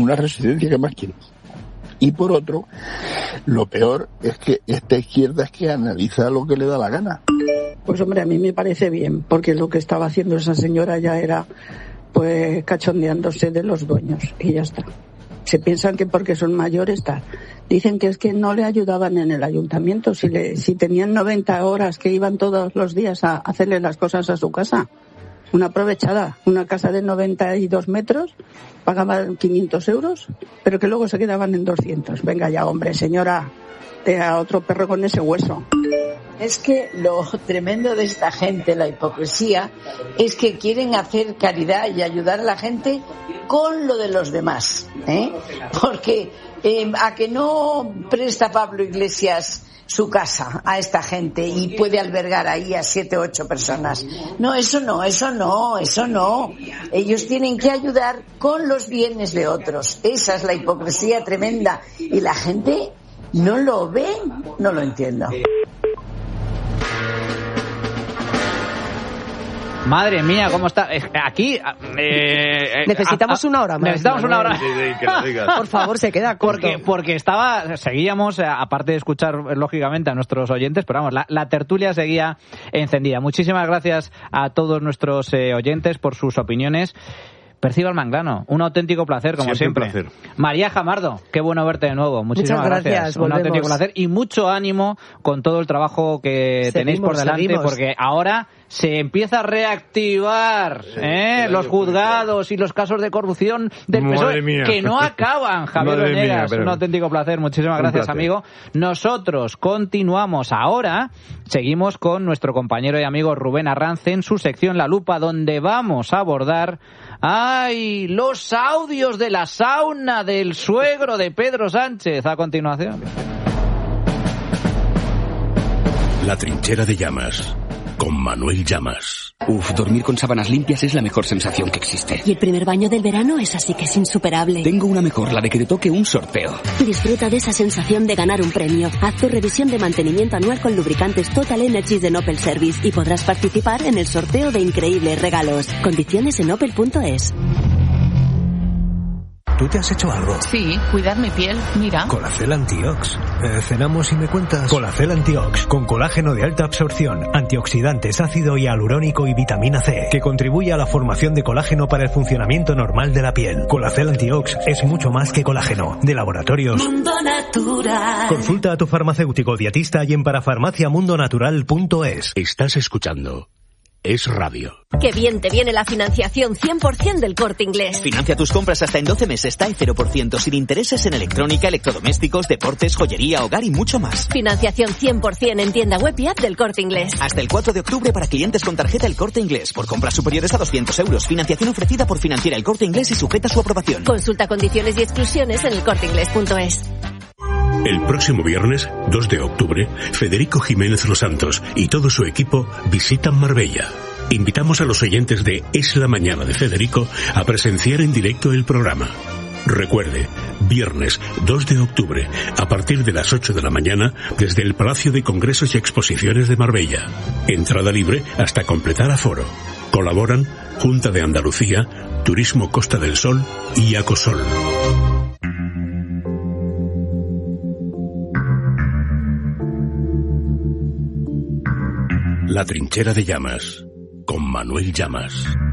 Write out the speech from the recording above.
una residencia, ¿qué más quieres? Y por otro, lo peor es que esta izquierda es que analiza lo que le da la gana. Pues hombre, a mí me parece bien, porque lo que estaba haciendo esa señora ya era pues cachondeándose de los dueños y ya está. Se piensan que porque son mayores tal. Dicen que es que no le ayudaban en el ayuntamiento, si tenían 90 horas que iban todos los días a hacerle las cosas a su casa. Una aprovechada, una casa de 92 metros, pagaban 500 euros, pero que luego se quedaban en 200. Venga ya, hombre, señora, te a otro perro con ese hueso. Es que lo tremendo de esta gente, la hipocresía, es que quieren hacer caridad y ayudar a la gente con lo de los demás, ¿eh? Porque a que no presta Pablo Iglesias su casa a esta gente y puede albergar ahí a 7 o 8 personas. No, eso no. Ellos tienen que ayudar con los bienes de otros. Esa es la hipocresía tremenda. Y la gente no lo ve, no lo entiendo. Madre mía, ¿cómo está? Aquí... necesitamos una hora más. Necesitamos una hora. Sí, que lo digas. Por favor, se queda corto. Porque seguíamos, aparte de escuchar, lógicamente, a nuestros oyentes, pero vamos, la tertulia seguía encendida. Muchísimas gracias a todos nuestros oyentes por sus opiniones. Percival Manglano, un auténtico placer, como siempre. Un placer. María Jamardo, qué bueno verte de nuevo. Muchísimas gracias. Un auténtico placer y mucho ánimo con todo el trabajo que tenéis por delante, porque ahora se empieza a reactivar los juzgados y los casos de corrupción del PSOE, que no acaban. Javier Venegas, un auténtico placer. Muchísimas gracias, amigo. Nosotros continuamos ahora. Seguimos con nuestro compañero y amigo Rubén Arranz en su sección La Lupa, donde vamos a abordar los audios de la sauna del suegro de Pedro Sánchez. A continuación. La trinchera de Llamas, con Manuel Llamas. Dormir con sábanas limpias es la mejor sensación que existe. Y el primer baño del verano es así que es insuperable. Tengo una mejor, la de que te toque un sorteo. Disfruta de esa sensación de ganar un premio. Haz tu revisión de mantenimiento anual con lubricantes Total Energies de Opel Service y podrás participar en el sorteo de increíbles regalos. Condiciones en opel.es. ¿Tú te has hecho algo? Sí, cuidar mi piel, mira. Colacel Antiox. Cenamos y me cuentas. Colacel Antiox, con colágeno de alta absorción, antioxidantes, ácido hialurónico y vitamina C, que contribuye a la formación de colágeno para el funcionamiento normal de la piel. Colacel Antiox es mucho más que colágeno. De Laboratorios Mundo Natural. Consulta a tu farmacéutico dietista y en parafarmaciamundonatural.es. Estás escuchando Es Radio. Qué bien te viene la financiación 100% del Corte Inglés. Financia tus compras hasta en 12 meses, TAE 0%, sin intereses en electrónica, electrodomésticos, deportes, joyería, hogar y mucho más. Financiación 100% en tienda web y app del Corte Inglés. Hasta el 4 de octubre para clientes con tarjeta El Corte Inglés. Por compras superiores a 200 euros. Financiación ofrecida por Financiera El Corte Inglés y sujeta a su aprobación. Consulta condiciones y exclusiones en elcorteinglés.es. El próximo viernes, 2 de octubre, Federico Jiménez Los Santos y todo su equipo visitan Marbella. Invitamos a los oyentes de Es la Mañana de Federico a presenciar en directo el programa. Recuerde, viernes 2 de octubre, a partir de las 8 de la mañana, desde el Palacio de Congresos y Exposiciones de Marbella. Entrada libre hasta completar aforo. Colaboran Junta de Andalucía, Turismo Costa del Sol y Acosol. La trinchera de Llamas, con Manuel Llamas.